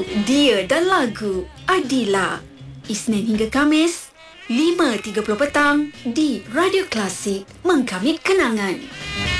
Dia dan Lagu Adila. Isnin hingga Kamis 5.30 petang di Radio Klasik, Mengkamit Kenangan.